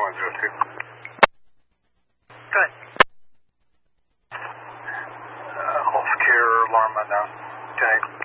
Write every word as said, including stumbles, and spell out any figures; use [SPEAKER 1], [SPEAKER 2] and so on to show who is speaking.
[SPEAKER 1] one zero two.
[SPEAKER 2] Good.
[SPEAKER 1] Uh, healthcare alarm unknown. ten eight.